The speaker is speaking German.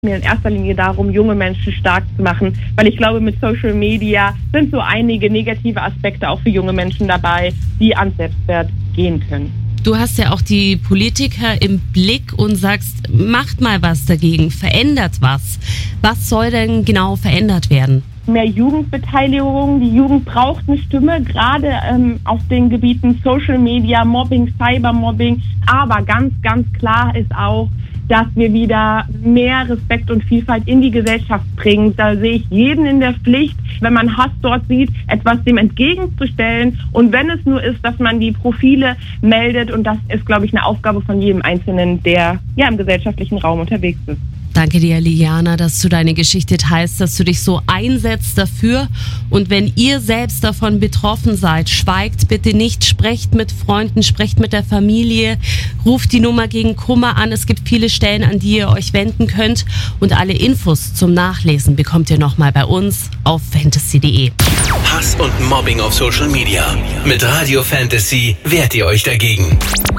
mir in erster Linie darum, junge Menschen stark zu machen, weil ich glaube, mit Social Media sind so einige negative Aspekte auch für junge Menschen dabei, die ans Selbstwert gehen können. Du hast ja auch die Politiker im Blick und sagst, macht mal was dagegen, verändert was. Was soll denn genau verändert werden? Mehr Jugendbeteiligung. Die Jugend braucht eine Stimme, gerade auf den Gebieten Social Media, Mobbing, Cybermobbing. Aber ganz, ganz klar ist auch, dass wir wieder mehr Respekt und Vielfalt in die Gesellschaft bringen. Da sehe ich jeden in der Pflicht, wenn man Hass dort sieht, etwas dem entgegenzustellen. Und wenn es nur ist, dass man die Profile meldet. Und das ist, glaube ich, eine Aufgabe von jedem Einzelnen, der ja im gesellschaftlichen Raum unterwegs ist. Danke dir, Liliana, dass du deine Geschichte teilst, dass du dich so einsetzt dafür. Und wenn ihr selbst davon betroffen seid, schweigt bitte nicht, sprecht mit Freunden, sprecht mit der Familie, ruft die Nummer gegen Kummer an. Es gibt viele Stellen, an die ihr euch wenden könnt. Und alle Infos zum Nachlesen bekommt ihr nochmal bei uns auf fantasy.de. Hass und Mobbing auf Social Media. Mit Radio Fantasy wehrt ihr euch dagegen.